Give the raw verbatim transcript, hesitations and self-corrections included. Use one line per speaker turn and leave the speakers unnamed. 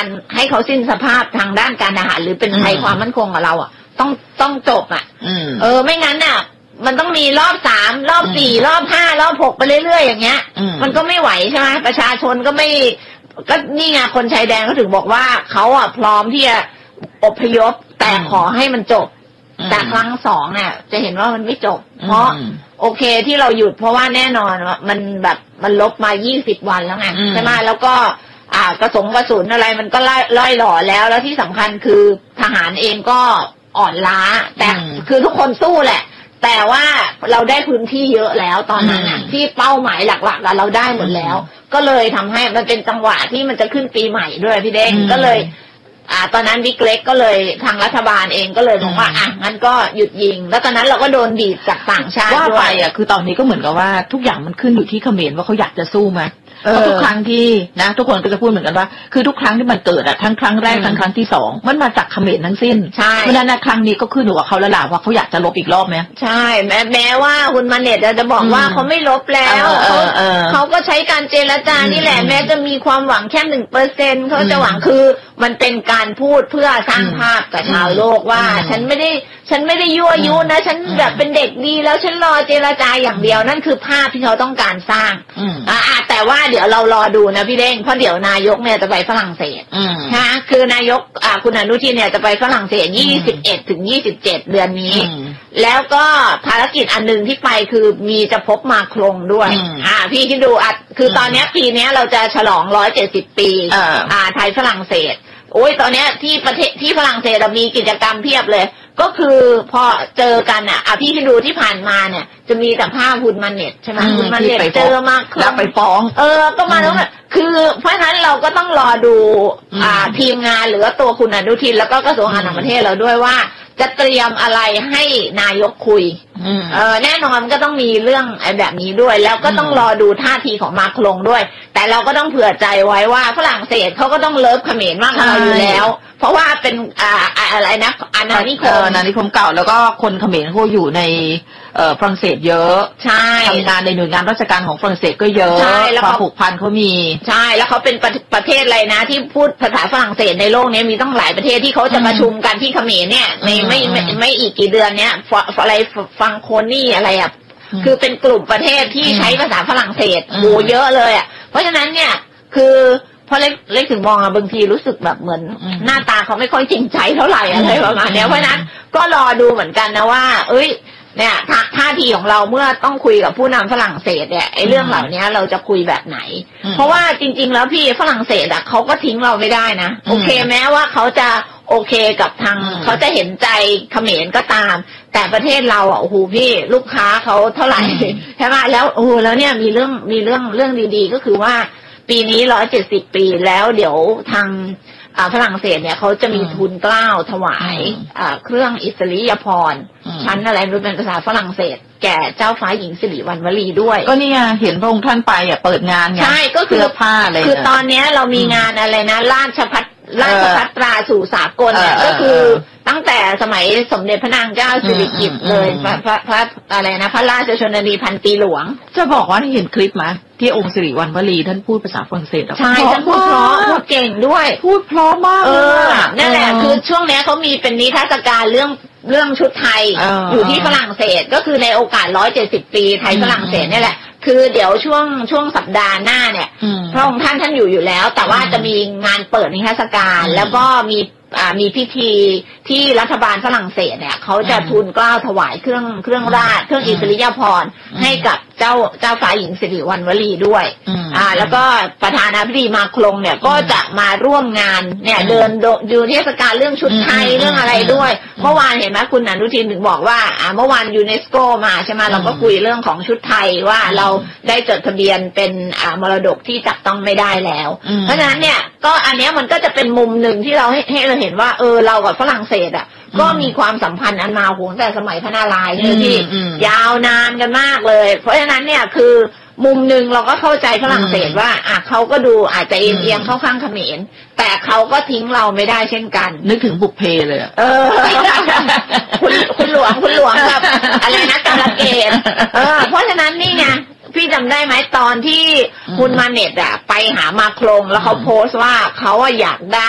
การให้เขาสิ้นสภาพทางด้านการทหารหรือเป็นภัยความมั่นคงกับเราอ่ะต้องต้องจบอ่ะเออไม่งั้นอ่ะมันต้องมีรอบสามรอบสี่รอบห้ารอบหกไปเรื่อยๆอย่างเงี้ยมันก็ไม่ไหวใช่ไหมประชาชนก็ไม่ก็นี่ไงคนชายแดนเขาถึงบอกว่าเขาอ่ะพร้อมที่จะอพยพแต่ขอให้มันจบแต่ครั้งสองเนี่ยจะเห็นว่ามันไม่จบเพราะโอเคที่เราหยุดเพราะว่าแน่นอนว่ามันแบบมันลบมายี่สิบวันแล้วไงใช่ไหมแล้วก็อ่ากระสงกระสุนอะไรมันก็ล่อยล่อยหล่อแล้วแล้วที่สำคัญคือทหารเองก็อ่อนล้าแต่คือทุกคนสู้แหละแต่ว่าเราได้พื้นที่เยอะแล้วตอนนั้นที่เป้าหมายหลักๆเราได้หมดแล้วก็เลยทำให้มันเป็นจังหวะที่มันจะขึ้นปีใหม่ด้วยพี่เด้งก็เลยอ่าตอนนั้นบิ๊กเล็กก็เลยทางรัฐบาลเองก็เลยบอกว่าอ่ะงั้นก็หยุดยิงแล้วตอนนั้นเราก็โดนบีบจากต่างชาติด้วยว่าไปอ่ะคือตอนนี้ก็เหมือนกับว่าทุกอย่างมันขึ้นอยู่ที่เขมรว่าเขาอยากจะสู้ไหมเพราะทุกครั้งที่นะทุกคนก็จะพูดเหมือนกันว่าคือทุกครั้งที่มันเกิดอะทั้งครั้งแรกทั้งครั้งที่สองมันมาจากเขมรทั้งสิ้นใช่เพราะฉะนั้นครั้งนี้ก็ขึ้นอยู่กับเขาแล้วล่ะว่าเขาอยากจะลบอีกรอบไหมใช่แม้แม้ว่าคุณมาเน็ตจะบอกว่าเขาไม่ลบแล้วเขาก็ใช้การเจรจานี่แหละแม้จะมีความหวังแค่หนึ่งเปอร์เซ็นต์เขาจะหวังคือมันเป็นการพูดเพื่อสร้างภาพกับชาวโลกว่าฉันไม่ได้ฉันไม่ได้ยั่วยุนะฉันแบบเป็นเด็กดีแล้วฉันรอเจรจาอย่างเดียวนั่นคือภาพที่เขาต้องการสร้างอ่าแต่ว่าเดี๋ยวเรารอดูนะพี่เด้งเพราะเดี๋ยวนายกเนี่ยจะไปฝรั่งเศสนะคือนายกอ่าคุณอนุทินเนี่ยจะไปฝรั่งเศสยี่สิบเอ็ดถึงยี่สิบเจ็ดเดือนนี้แล้วก็ภารกิจอันนึงที่ไปคือมีจะพบมาโครงด้วยอ่าพี่คิดดูอ่ะคือตอนนี้ปีนี้เราจะฉลองร้อยเจ็ดสิบปีอ่าไทยฝรั่งเศสโอ้ยตอนนี้ที่ประเทศที่ฝรั่งเศสเรามีกิจกรรมเพียบเลยก็คือพอเจอกันอ่ะอ่ะพี่คิดดูที่ผ่านมาเนี่ยจะมีแต่ภาพหุ่นมันเน็ตใช่ไหมหุ่นมันเน็ตเจอมากแล้วไปฟ้องเออก็มาแล้วแบบคือเพราะฉะนั้นเราก็ต้องรอดูอ่าทีมงานหรือว่าตัวคุณอนุทินแล้วก็กระทรวงการต่างประเทศเราด้วยว่าจะเตรียมอะไรให้นายกคุยเออแน่นอนมันก็ต้องมีเรื่องไอ้แบบนี้ด้วยแล้วก็ต้องรอดูท่าทีของมาครงด้วยแต่เราก็ต้องเผื่อใจไว้ว่าฝรั่งเศสเขาก็ต้องเลิฟเขมรมากกว่าเราอยู่แล้วเพราะว่าเป็นอ่าอะไรนะอาณานิคมอาณานิคมเก่าแล้วก็คนเขมรเขาอยู่ในเอ่อฝรั่งเศสเยอะใช่ทำงานในหน่วยงานราชการของฝรั่งเศสก็เยอะใช่แล้วความผูกพันเขามีใช่แล้วเขาเป็นประประเทศอะไรนะที่พูดภาษาฝรั่งเศสในโลกนี้มีต้องหลายประเทศที่เขาจะประชุมกันที่เขมรเนี่ยในไม่ไม่ไม่อีกกี่เดือนเนี้ยอะไรฟังโคนี่อะไรอ่ะคือเป็นกลุ่มประเทศที่ใช้ภาษาฝรั่งเศสโหเยอะเลยอ่ะเพราะฉะนั้นเนี่ยคือพอเล็กเล็กถึงมองอะบางทีรู้สึกแบบเหมือนหน้าตาเขาไม่ค่อยจริงใจเท่าไหร่อะไรประมาณนี้เพราะฉะนั้นก็รอดูเหมือนกันนะว่าเอ้ยเนี่ยท่าทีของเราเมื่อต้องคุยกับผู้นำฝรั่งเศสเนี่ยไอ้เรื่องเหล่านี้เราจะคุยแบบไหนเพราะว่าจริงๆแล้วพี่ฝรั่งเศสอะเขาก็ทิ้งเราไม่ได้นะโอเคแม้ว่าเขาจะโอเคกับทางเขาจะเห็นใจเขมรก็ตามแต่ประเทศเราอ่ะโอ้โหพี่ลูกค้าเขาเท่าไหร่ใช่ไหมแล้วโอ้แล้วเนี่ยมีเรื่องมีเรื่องเรื่องดีๆก็คือว่าปีนี้ร้อยเจ็ดสิบปีแล้วเดี๋ยวทางฝรั่งเศสเนี่ยเขาจะมีทุนเกล้าถวายเครื่องอิสริยาภรณ์ชั้นอะไรรู้เป็นภาษาฝรั่งเศสแก่เจ้าฟ้าหญิงสิริวัณวลีด้วยก็นี่ไงเห็นพระองค์ท่านไปอ่ะเปิดงานไงใช่ก็คือผ้าอะไรคือตอนนี้เรามีงานอะไรนะราชพัฒราชพัฒตราสู่สากลเนี่ยก็คือตั้งแต่สมัยสมเด็จพระนางเจ้าสิริกิติ์เลยพระพระพระอะไรนะพระราชชนนีพันปีหลวงจะบอกว่าที่เห็นคลิปไหมที่องค์สิริวัณวลีท่านพูดภาษาฝรั่งเศสใช่ท่านพูดเพราะพูดเก่งด้วยพูดเพราะมากเออนั่นแหละคือช่วงนี้เขามีเป็นนิทรรศการเรื่องเรื่องชุดไทยอยู่ที่ฝรั่งเศสก็คือในโอกาสร้อยเจ็ดสิบปีไทยฝรั่งเศสนี่แหละคือเดี๋ยวช่วงช่วงสัปดาห์หน้าเนี่ยพระองค์ท่านท่านอยู่อยู่แล้วแต่ว่าจะมีงานเปิดนิทรรศการแล้วก็มีอ่ามีพิธีที่รัฐบาลฝรั่งเศสเนี่ยเขาจะทูลเกล้าถวายเครื่องเครื่องราชเครื่องอิสริยาภรณ์ให้กับเจ้าเจ้าฟ้าหญิงสิริวัณวลีด้วยอ่าแล้วก็ประธานาธิบดีมาครงเนี่ยก็จะมาร่วมงานเนี่ยเดินดูเทศกาลเรื่องชุดไทยเรื่องอะไรด้วยเมื่อวานเห็นไหมคุณอนุทินถึงบอกว่าอ่าเมื่อวานยูเนสโกมาใช่ไหมเราก็คุยเรื่องของชุดไทยว่าเราได้จดทะเบียนเป็นอ่ามรดกที่จับต้องไม่ได้แล้วเพราะฉะนั้นเนี่ยก็อันนี้มันก็จะเป็นมุมหนึ่งที่เราให้ให้เราเห็นว่าเออเรากับฝรั่งเศสอ่ะก็มีความสัมพันธ์อันมาโหงแต่สมัยพระนารายณ์เลยที่ยาวนานกันมากเลยเพราะฉะนั้นเนี่ยคือมุมหนึ่งเราก็เข้าใจฝรั่งเศสว่าอ่ะเขาก็ดูอาจจะเอียงเข้าข้างเขมรแต่เขาก็ทิ้งเราไม่ได้เช่นกันนึกถึงบุพเพเลยเออคุณคุณหลวงคุณหลวงกับอะไรนะกาลเกตเออเพราะฉะนั้นนี่ไงพี่จำได้ไหมตอนที่คุณมาเน็ตอ่ะไปหามาครงแล้วเขาโพสต์ว่าเขาอยากได้